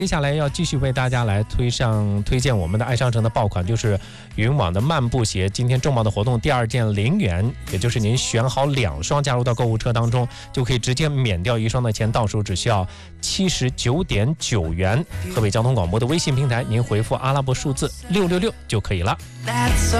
接下来要继续为大家来推荐我们的爱商城的爆款，就是云网的漫步鞋。今天重磅的活动，第2件0元，也就是您选好2双加入到购物车当中，就可以直接免掉1双的钱，到手只需要79.9元。河北交通广播的微信平台，您回复阿拉伯数字666就可以了。